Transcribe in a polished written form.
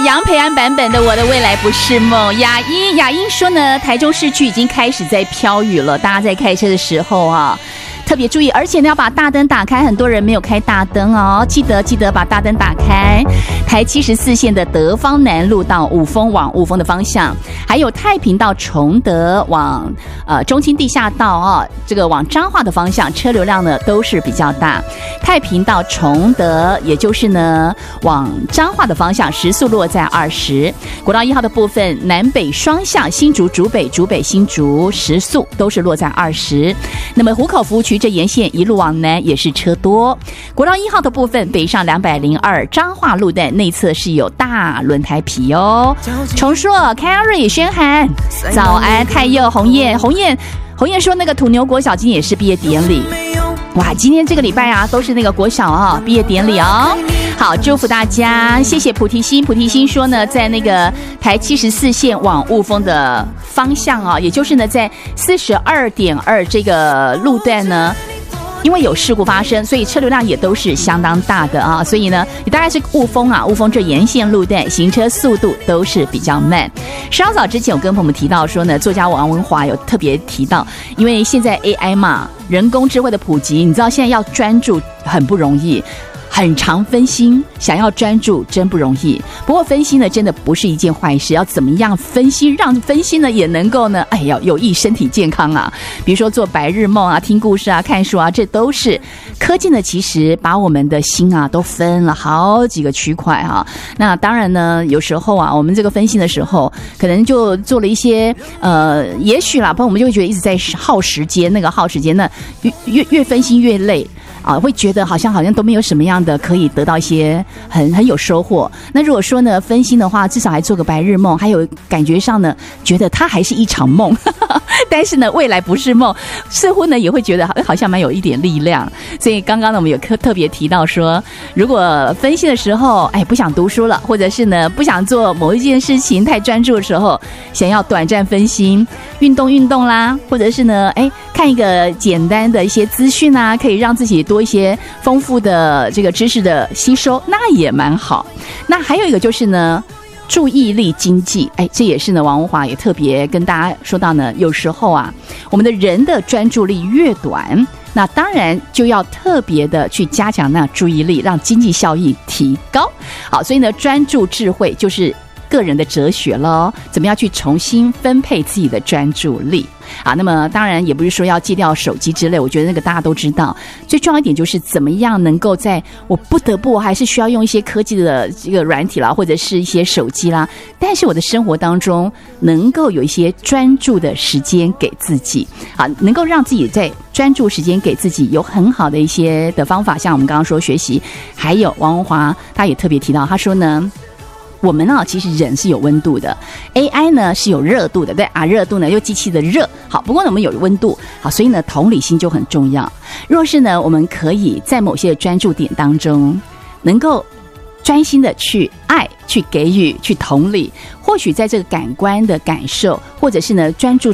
杨培安版本的《我的未来不是梦》。雅音说呢，台中市区已经开始在飘雨了，大家在开车的时候啊，特别注意，而且呢要把大灯打开，很多人没有开大灯哦，记得把大灯打开。台74线的德芳南路到五峰往五峰的方向，还有太平到崇德往中清地下道啊，这个往彰化的方向车流量呢都是比较大。太平到崇德，也就是呢往彰化的方向时速落在20。国道1号的部分南北双向新竹竹北新竹时速都是落在20。那么湖口服务区这沿线一路往南也是车多。国道1号的部分北上202彰化路段内侧是有大轮胎皮哦。重说 Carrie 宣涵早安，太佑鸿雁说那个土牛国小今天也是毕业典礼。哇，今天这个礼拜啊都是那个国小啊毕业典礼哦。好，祝福大家，谢谢菩提心说呢，在那个台74线往雾峰的方向啊，也就是呢在42.2这个路段呢，因为有事故发生，所以车流量也都是相当大的啊，所以呢也大概是雾峰这沿线路段行车速度都是比较慢。稍早之前我跟朋友们提到说呢，作家王文华有特别提到，因为现在 AI 嘛，人工智慧的普及，你知道现在要专注很不容易，很常分心，想要专注真不容易。不过分心呢真的不是一件坏事，要怎么样分心，让分心呢也能够呢有益身体健康啊。比如说做白日梦啊，听故事啊，看书啊，这都是科技呢其实把我们的心啊都分了好几个区块啊。那当然呢有时候啊我们这个分心的时候可能就做了一些也许啦，朋友们就会觉得一直在耗时间，那个耗时间，那越分心越累啊，会觉得好像都没有什么样的可以得到一些很有收获。那如果说呢分心的话，至少还做个白日梦，还有感觉上呢觉得它还是一场梦但是呢未来不是梦，似乎呢也会觉得好像蛮有一点力量。所以刚刚呢我们有特别提到说，如果分心的时候不想读书了，或者是呢不想做某一件事情太专注的时候，想要短暂分心，运动啦，或者是呢看一个简单的一些资讯啊，可以让自己多一些丰富的这个知识的吸收，那也蛮好。那还有一个就是呢注意力经济，这也是呢王文华也特别跟大家说到呢，有时候啊我们的人的专注力越短，那当然就要特别的去加强那注意力，让经济效益提高。好，所以呢专注智慧就是个人的哲学咯，怎么样去重新分配自己的专注力啊？那么当然也不是说要戒掉手机之类，我觉得那个大家都知道。最重要一点就是怎么样能够在我不得不还是需要用一些科技的这个软体啦，或者是一些手机啦，但是我的生活当中能够有一些专注的时间给自己啊，能够让自己在专注时间给自己有很好的一些的方法，像我们刚刚说学习，还有王文华他也特别提到，他说呢我们其实人是有温度的 ，AI 呢是有热度的，对啊，热度呢又机器的热。好，不过呢我们有温度，好，所以呢同理心就很重要。若是呢我们可以在某些专注点当中，能够专心的去爱、去给予、去同理，或许在这个感官的感受，或者是呢专注